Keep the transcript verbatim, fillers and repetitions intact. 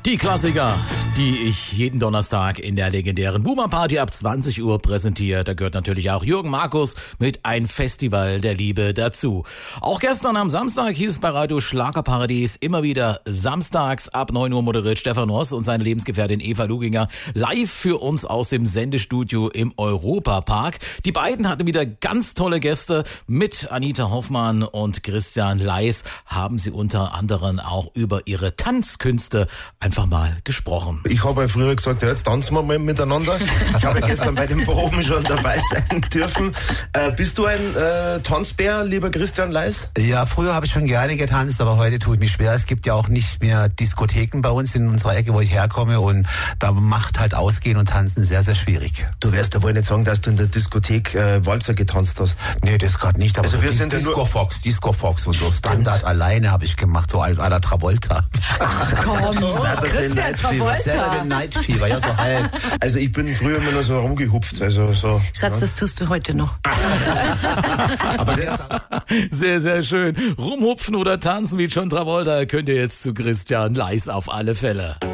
Die Klassiker, die ich jeden Donnerstag in der legendären Boomer Party ab zwanzig Uhr präsentiere. Da gehört natürlich auch Jürgen Markus mit Ein Festival der Liebe dazu. Auch gestern am Samstag hieß es bei Radio Schlagerparadies immer wieder samstags ab neun Uhr moderiert Stefan Ross und seine Lebensgefährtin Eva Luginger live für uns aus dem Sendestudio im Europapark. Die beiden hatten wieder ganz tolle Gäste. Mit Anita Hoffmann und Christian Leis haben sie unter anderem auch über ihre Tanzkünste einfach mal gesprochen. Ich habe ja früher gesagt, ja, jetzt tanzen wir mal miteinander. Ich habe ja gestern bei den Proben schon dabei sein dürfen. Äh, bist du ein äh, Tanzbär, lieber Christian Leis? Ja, früher habe ich schon gerne getanzt, aber heute tue ich mich schwer. Es gibt ja auch nicht mehr Diskotheken bei uns in unserer Ecke, wo ich herkomme, und da macht halt Ausgehen und Tanzen sehr, sehr schwierig. Du wirst ja wohl nicht sagen, dass du in der Diskothek äh, Walzer getanzt hast. Nee, das gerade nicht, aber also so wir Dis- sind ja Disco nur Fox, Disco Fox und so Standard alleine habe ich gemacht, so à la Travolta. Ach komm, Christian Travolta. Saturday Night Fever, ja, so halb. Also ich bin früher immer nur so rumgehupft. Also so, Schatz, ja. das tust du heute noch. Aber das Sehr, sehr schön. Rumhupfen oder tanzen wie John Travolta könnt ihr jetzt zu Christian Leis auf alle Fälle.